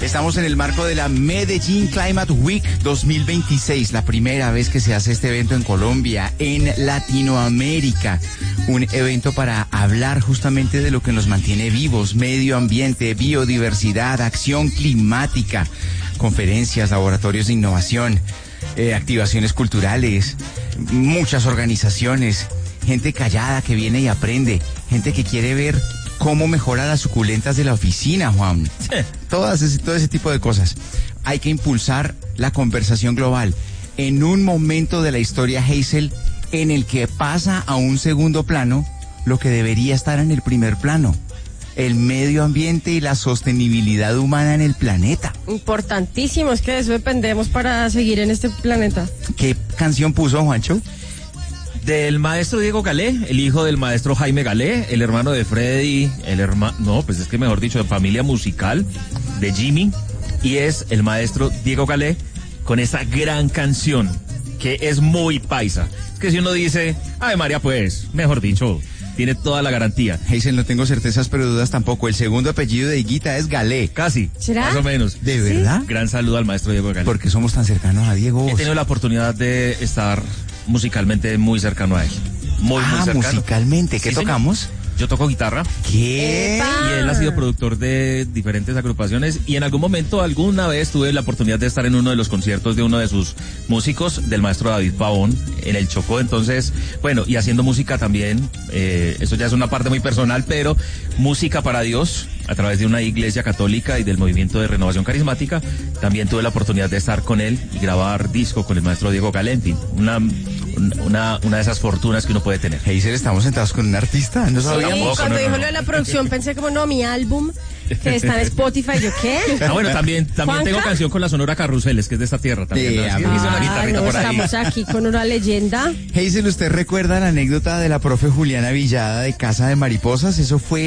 Estamos en el marco de la Medellín Climate Week 2026, la primera vez que se hace este evento en Colombia, en Latinoamérica. Un evento para hablar justamente de lo que nos mantiene vivos: medio ambiente, biodiversidad, acción climática, conferencias, laboratorios de innovación, activaciones culturales, muchas organizaciones, gente callada que viene y aprende, gente que quiere ver cómo mejora las suculentas de la oficina, Juan. Todo ese tipo de cosas. Hay que impulsar la conversación global en un momento de la historia, Hazel, en el que pasa a un segundo plano lo que debería estar en el primer plano: el medio ambiente y la sostenibilidad humana en el planeta. Importantísimo, es que de eso dependemos para seguir en este planeta. ¿Qué canción puso, Juancho? Del maestro Diego Galé, el hijo del maestro Jaime Galé, el hermano de Freddy, pues es que mejor dicho, de familia musical de Jimmy, y es el maestro Diego Galé con esa gran canción que es muy paisa. Es que si uno dice, Ave María, pues, mejor dicho, tiene toda la garantía. Hazel, no tengo certezas pero dudas tampoco. El segundo apellido de Higuita es Galé. Casi, ¿será? Más o menos. ¿De verdad? Gran saludo al maestro Diego Galé. ¿Por qué somos tan cercanos a Diego? He tenido la oportunidad de estar musicalmente muy cercano a él. Muy cercano. Musicalmente, ¿qué tocamos? Señor. Yo toco guitarra. ¿Qué? Y él ha sido productor de diferentes agrupaciones, y en algún momento, alguna vez, tuve la oportunidad de estar en uno de los conciertos de uno de sus músicos, del maestro David Pavón, en el Chocó. Entonces, bueno, y haciendo música también, eso ya es una parte muy personal, pero música para Dios, a través de una iglesia católica y del movimiento de renovación carismática. También tuve la oportunidad de estar con él y grabar disco con el maestro Diego Galé. En fin, una de esas fortunas que uno puede tener. Hazel, estamos sentados con un artista, no sabíamos. Cuando dijo lo de la producción pensé como, no, mi álbum que está en Spotify, ¿yo qué? Bueno, también tengo canción con la Sonora Carruseles, que es de esta tierra también. Sí, ¿no? Hice una guitarrita por ahí. Estamos aquí con una leyenda. Hazel, ¿usted recuerda la anécdota de la profe Juliana Villada de Casa de Mariposas? Eso fue